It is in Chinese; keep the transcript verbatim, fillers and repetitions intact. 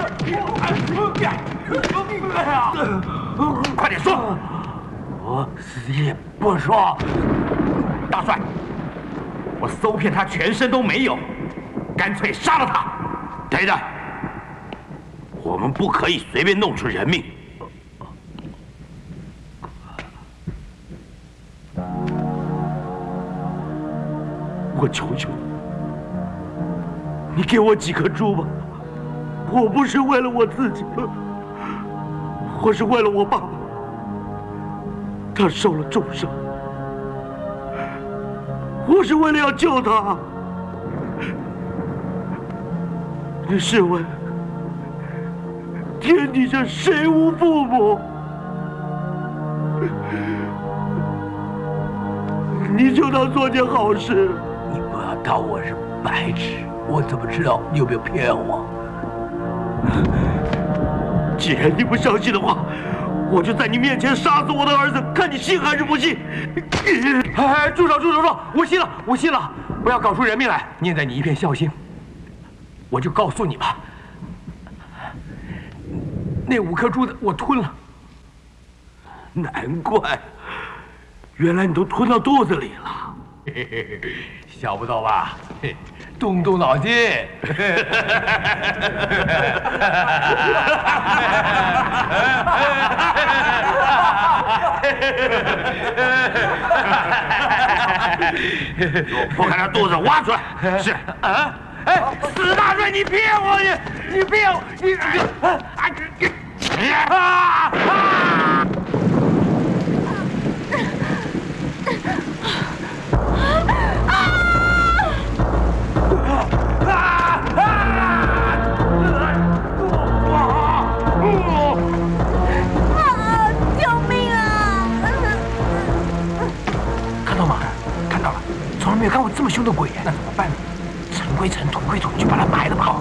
快点说！我死也不说。大帅，我搜遍他全身都没有，干脆杀了他。对的，我们不可以随便弄出人命。我求求你，你给我几颗珠吧。我不是为了我自己，我是为了我爸爸，他受了重伤，我是为了要救他。你试问，天底下谁无父母？你就当做件好事。 你不要当我是白痴，我怎么知道你有没有骗我？ 既然你不相信的话，我就在你面前杀死我的儿子，看你信还是不信！ 哎，住手住手住手！我信了，我信了！不要搞出人命来，念在你一片孝心，我就告诉你吧，那五颗珠子我吞了。 难怪，原来你都吞到肚子里了。 想不到吧？动动脑筋。 我把他肚子挖出来。是啊，哎，死大帅，你骗我！你你骗我！你你啊啊！ 从来没有看过这么凶的鬼，那怎么办呢？尘归尘，土归土，就把它埋了吧。